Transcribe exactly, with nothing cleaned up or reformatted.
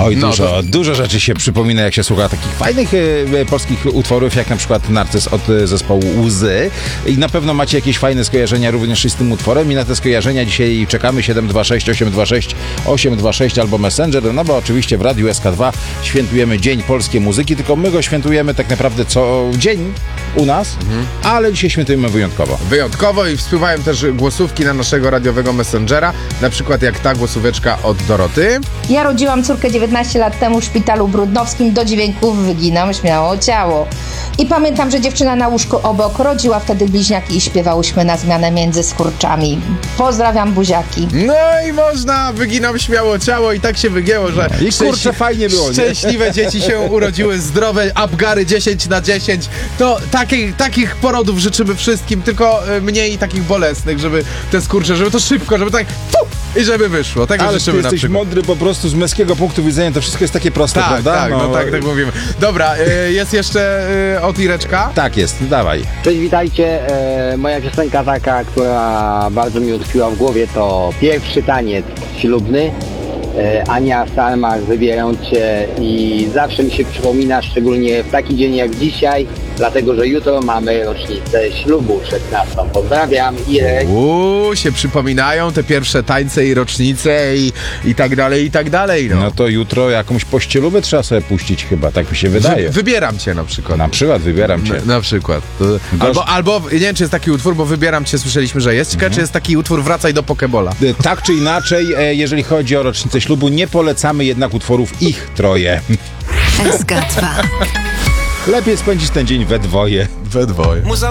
Oj, No, dużo, to... dużo rzeczy się przypomina, jak się słucha takich fajnych e, polskich utworów, jak na przykład Narcyz od e, zespołu Łzy. I na pewno macie jakieś fajne skojarzenia również z tym utworem i na te skojarzenia dzisiaj czekamy. Siedem dwa sześć osiem dwa sześć osiem dwa sześć albo Messenger, no bo oczywiście w Radiu S K dwa świętujemy Dzień Polskiej Muzyki, tylko my go świętujemy tak naprawdę co dzień u nas, mhm. ale dzisiaj świętujemy wyjątkowo. Wyjątkowo i wpływają też głosówki na naszego radiowego Messengera, na przykład jak ta głosóweczka od Doroty. Ja rodziłam córkę dziewiętnaście lat temu w szpitalu brudnowskim, do dźwięków wyginam śmiało ciało. I pamiętam, że dziewczyna na łóżku obok rodziła wtedy bliźniaki i śpiewałyśmy na zmianę między skurczami. Pozdrawiam, buziaki. No i można, wyginam śmiało ciało i tak się wygięło, że no, i kurczę, fajnie było, nie? Szczęśliwe dzieci się urodziły, zdrowe, Apgary dziesięć na dziesięć. To takich, takich porodów życzymy wszystkim, tylko mniej takich bolesnych, żeby te skurcze, żeby to szybko, żeby tak fu, i żeby wyszło. Tego ale życzymy ty na jesteś przykład. mądry po prostu z męskiego punktu widzenia, to wszystko jest takie proste, tak, prawda? Tak, no, no tak, tak mówimy. Dobra, y, jest jeszcze y, od Ireczka. Tak jest, dawaj. Cześć, witajcie. E, moja piosenka taka, która bardzo mi utkwiła w głowie, to Pierwszy taniec ślubny. E, Ania Salmach, Wybieram cię i zawsze mi się przypomina, szczególnie w taki dzień jak dzisiaj, dlatego, że jutro mamy rocznicę ślubu szesnastą. Pozdrawiam. Irek. Uuu, się przypominają te pierwsze tańce i rocznice i, i tak dalej, i tak dalej. No, no to jutro jakąś pościelubę trzeba sobie puścić chyba, tak mi się wydaje. Wy, wybieram cię na przykład. Na przykład wybieram cię. Na, na przykład. To, albo, albo, nie wiem, czy jest taki utwór, bo Wybieram cię, słyszeliśmy, że jest. Ciekawe, mhm. czy jest taki utwór Wracaj do Pokebola. Tak czy inaczej, jeżeli chodzi o rocznicę ślubu, nie polecamy jednak utworów ich troje. S K dwa. Lepiej spędzić ten dzień we dwoje. We dwoje.